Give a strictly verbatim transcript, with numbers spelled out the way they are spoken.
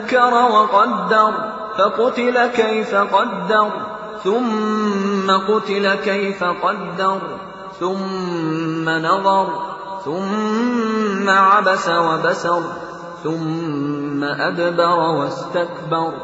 فَكَّرَ وَقَدَّرَ فَقُتِلَ كَيْفَ قَدَّرَ ثُمَّ قُتِلَ كَيْفَ قَدَّرَ ثُمَّ نَظَرَ ثُمَّ عَبَسَ وَبَسَرَ ثُمَّ أَدْبَرَ وَاسْتَكْبَرَ